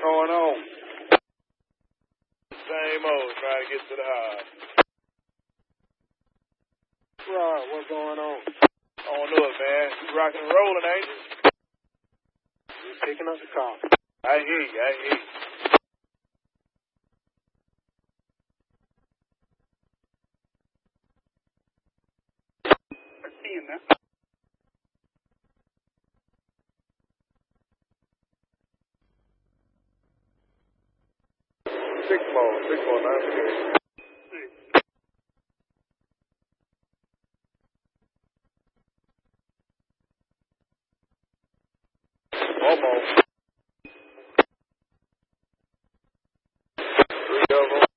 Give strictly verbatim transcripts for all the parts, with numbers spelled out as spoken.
going on? Same old, trying to get to the house. Right, what's going on? I don't know it, man. You rocking and rolling, ain't you? Just picking up the car. I hear you, I hear you. I see him now. Six more, six more, nine six. Almost. Three of them.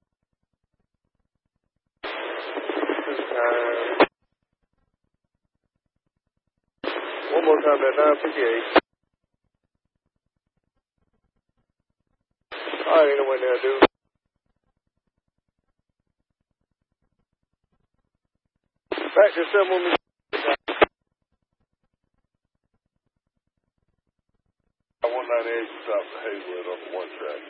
Two times. One more time at nine fifty-eight. All right, ain't no way there, dude. Back to seven with me. one ninety-eight south of Haywood on the one track.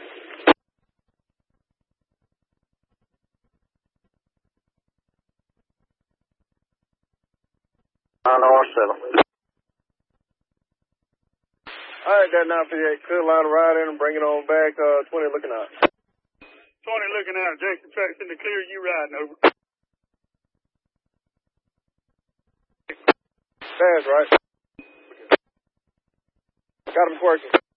nine R seven. All right, that nine fifty-eight, clear line of ride in and bring it on back. Uh, twenty looking out. twenty looking out. Jackson Track's in the clear. You riding over. That's right. Got him working.